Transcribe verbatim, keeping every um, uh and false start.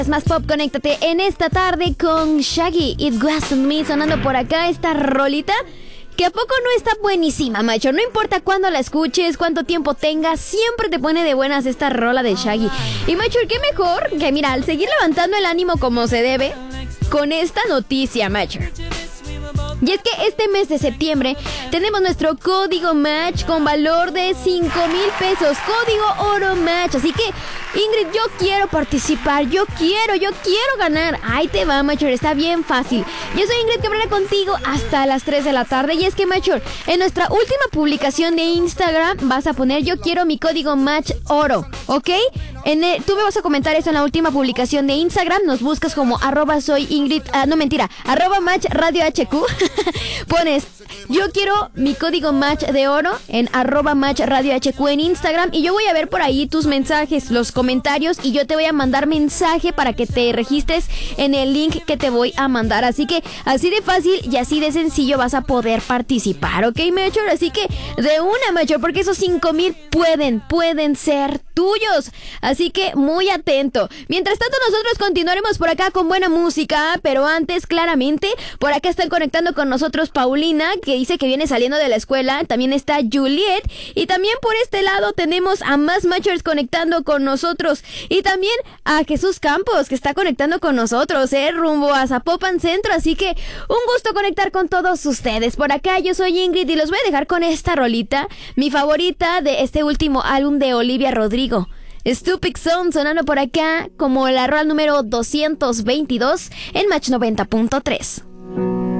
Es más pop, conéctate en esta tarde con Shaggy. It Wasn't Me sonando por acá esta rolita que a poco no está buenísima, macho. No importa cuándo la escuches, cuánto tiempo tengas, siempre te pone de buenas esta rola de Shaggy. Y macho, qué mejor que mira, al seguir levantando el ánimo como se debe con esta noticia, macho. Y es que este mes de septiembre tenemos nuestro código match con valor de cinco mil pesos. Código oro match. Así que, Ingrid, yo quiero participar. Yo quiero, yo quiero ganar. Ahí te va, Machor. Está bien fácil. Yo soy Ingrid Cabrera contigo hasta las tres de la tarde. Y es que, Machor, en nuestra última publicación de Instagram vas a poner yo quiero mi código match oro. ¿Ok? En el, tú me vas a comentar eso en la última publicación de Instagram. Nos buscas como arroba soy Ingrid. Ah, no, mentira. Arroba match radio H Q. Pones yo quiero mi código match de oro en arroba match radio H Q en Instagram. Y yo voy a ver por ahí tus mensajes, los comentarios. Y yo te voy a mandar mensaje para que te registres en el link que te voy a mandar. Así que así de fácil y así de sencillo vas a poder participar. ¿Ok, Machor? Así que de una, Machor, porque esos cinco mil pueden, pueden ser tuyos. Así que muy atento. Mientras tanto, nosotros continuaremos por acá con buena música. Pero antes, claramente, por acá están conectando con nosotros Paulina, que dice que viene saliendo de la escuela. También está Juliet. Y también por este lado tenemos a más Machors conectando con nosotros. Y también a Jesús Campos, que está conectando con nosotros, eh, rumbo a Zapopan Centro. Así que un gusto conectar con todos ustedes. Por acá yo soy Ingrid y los voy a dejar con esta rolita, mi favorita de este último álbum de Olivia Rodrigo. Stupid Song sonando por acá como la rola número doscientos veintidós en Match noventa punto tres.